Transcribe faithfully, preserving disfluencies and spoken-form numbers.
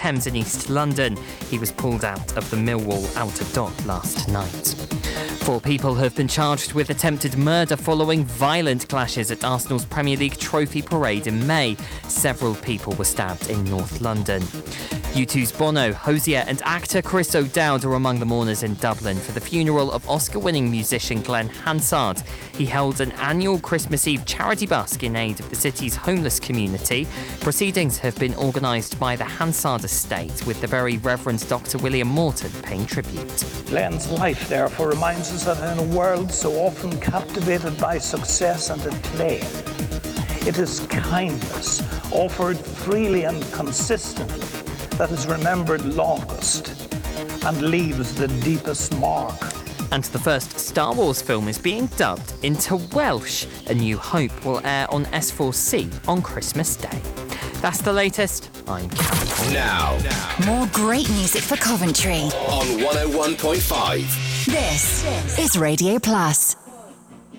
Thames in East London. He was pulled out of the Millwall outer dock last night. Four people have been charged with attempted murder following violent clashes at Arsenal's Premier League trophy parade in May. Several people were stabbed in North London. U two's Bono, Hosier and actor Chris O'Dowd are among the mourners in Dublin for the funeral of Oscar-winning musician Glenn Hansard. He held an annual Christmas Eve charity busk in aid of the city's homeless community. Proceedings have been organised by the Hansard estate, with the Very Reverend Doctor William Morton paying tribute. Glenn's life, therefore, reminds us that in a world so often captivated by success and acclaim, it is kindness offered freely and consistently that is remembered longest and leaves the deepest mark. And the first Star Wars film is being dubbed into Welsh. A New Hope will air on S four C on Christmas Day. That's the latest. I'm Cameron. Now, more great music for Coventry on one oh one point five. This is Radio Plus.